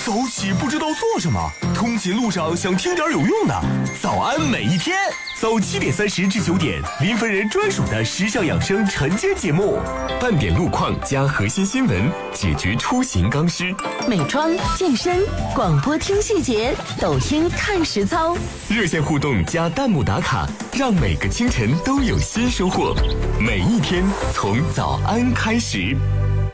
早起不知道做什么，通勤路上想听点有用的。早安每一天，早7点30至9点，林芬人专属的时尚养生晨间节目，半点路况加核心新闻，解决出行刚需。 美妆、健身、广播听细节，抖音看实操。 热线互动加弹幕打卡，让每个清晨都有新收获。每一天从早安开始。